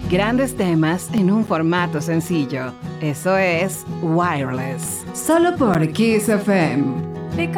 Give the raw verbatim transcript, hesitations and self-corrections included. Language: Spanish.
Grandes temas en un formato sencillo. Eso es Wireless. Solo por Kiss F M.